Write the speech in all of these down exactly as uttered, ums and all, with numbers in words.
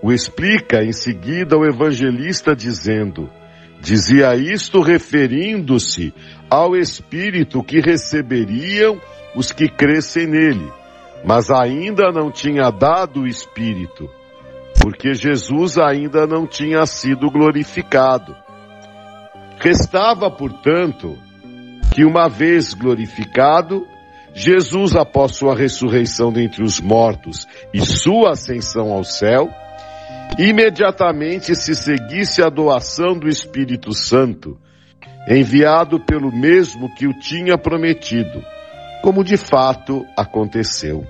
o explica em seguida o evangelista dizendo: dizia isto referindo-se ao Espírito que receberiam os que crescem nele, mas ainda não tinha dado o Espírito, porque Jesus ainda não tinha sido glorificado. Restava, portanto, que uma vez glorificado, Jesus, após sua ressurreição dentre os mortos e sua ascensão ao céu, imediatamente se seguisse a doação do Espírito Santo, enviado pelo mesmo que o tinha prometido, como de fato aconteceu.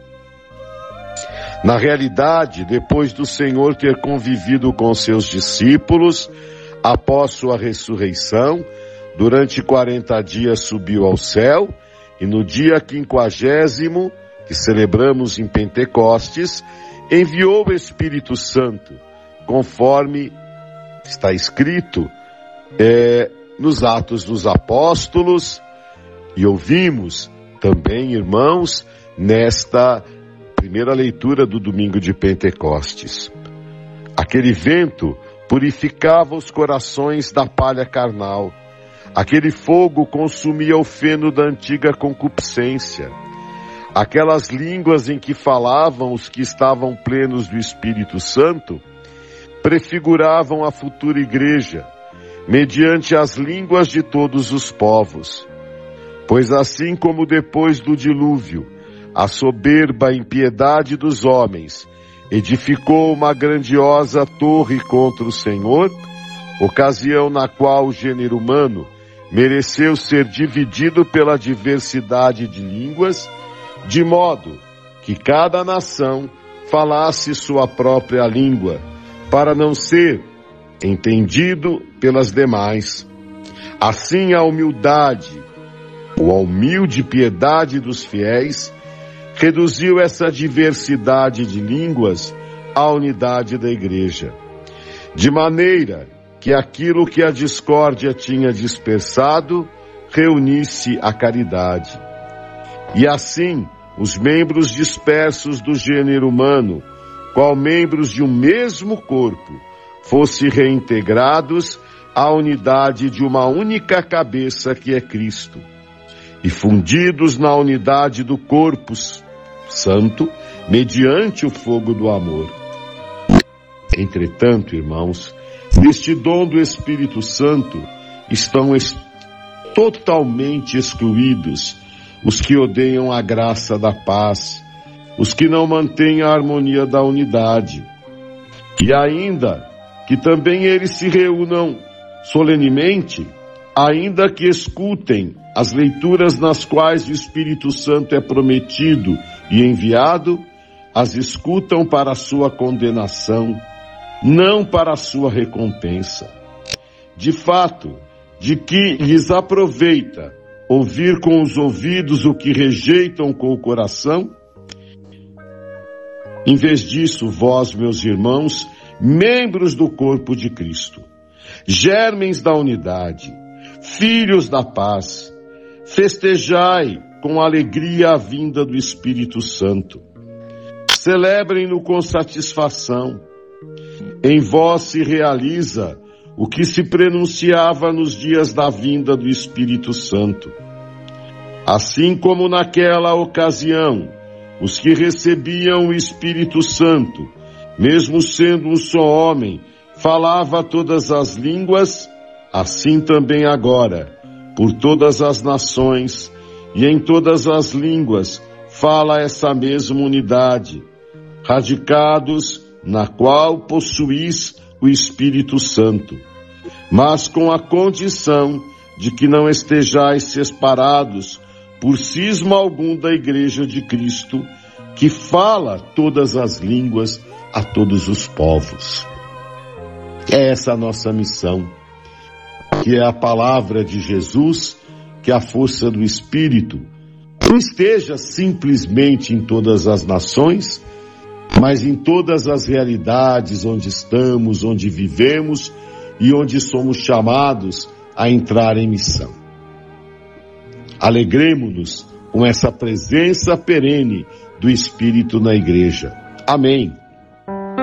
Na realidade, depois do Senhor ter convivido com seus discípulos, após sua ressurreição, durante quarenta dias subiu ao céu, e no dia quinquagésimo, que celebramos em Pentecostes, enviou o Espírito Santo, conforme está escrito é, nos Atos dos Apóstolos, e ouvimos também, irmãos, nesta primeira leitura do domingo de Pentecostes. Aquele vento purificava os corações da palha carnal. Aquele fogo consumia o feno da antiga concupiscência. Aquelas línguas em que falavam os que estavam plenos do Espírito Santo prefiguravam a futura igreja, mediante as línguas de todos os povos. Pois assim como depois do dilúvio, a soberba impiedade dos homens edificou uma grandiosa torre contra o Senhor, ocasião na qual o gênero humano mereceu ser dividido pela diversidade de línguas, de modo que cada nação falasse sua própria língua, para não ser entendido pelas demais. Assim a humildade, ou a humilde piedade dos fiéis, reduziu essa diversidade de línguas à unidade da igreja, de maneira que aquilo que a discórdia tinha dispersado reunisse a caridade. E assim, os membros dispersos do gênero humano, qual membros de um mesmo corpo, fossem reintegrados à unidade de uma única cabeça que é Cristo, e fundidos na unidade do corpo santo, mediante o fogo do amor. Entretanto, irmãos, neste dom do Espírito Santo estão es- totalmente excluídos os que odeiam a graça da paz, os que não mantêm a harmonia da unidade, e ainda que também eles se reúnam solenemente, ainda que escutem as leituras nas quais o Espírito Santo é prometido e enviado, as escutam para a sua condenação, não para a sua recompensa. De fato, de que lhes aproveita ouvir com os ouvidos o que rejeitam com o coração? Em vez disso, vós, meus irmãos, membros do corpo de Cristo, germens da unidade, filhos da paz, festejai com alegria a vinda do Espírito Santo. Celebrem-no com satisfação. Em vós se realiza o que se prenunciava nos dias da vinda do Espírito Santo. Assim como naquela ocasião, os que recebiam o Espírito Santo, mesmo sendo um só homem, falava todas as línguas, assim também agora, por todas as nações e em todas as línguas, fala essa mesma unidade, radicados na qual possuís o Espírito Santo, mas com a condição de que não estejais separados por cisma algum da Igreja de Cristo, que fala todas as línguas a todos os povos. É essa a nossa missão, que é a palavra de Jesus, que a força do Espírito não esteja simplesmente em todas as nações, mas em todas as realidades onde estamos, onde vivemos e onde somos chamados a entrar em missão. Alegremo-nos com essa presença perene do Espírito na igreja. Amém.